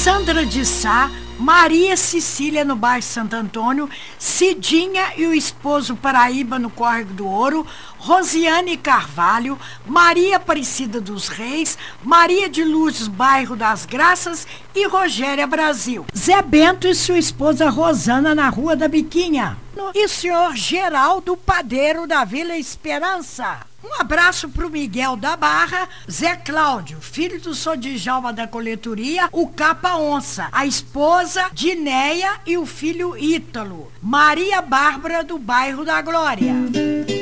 Sandra de Sá, Maria Cecília no bairro Santo Antônio, Cidinha e o esposo Paraíba no Córrego do Ouro, Rosiane Carvalho, Maria Aparecida dos Reis, Maria de Lourdes, bairro das Graças e Rogéria Brasil. Zé Bento e sua esposa Rosana na Rua da Biquinha. E o senhor Geraldo Padeiro da Vila Esperança. Um abraço pro Miguel da Barra, Zé Cláudio, filho do Sodjalma da Coletoria, o Capa Onça, a esposa Dinéia e o filho Ítalo, Maria Bárbara do bairro da Glória.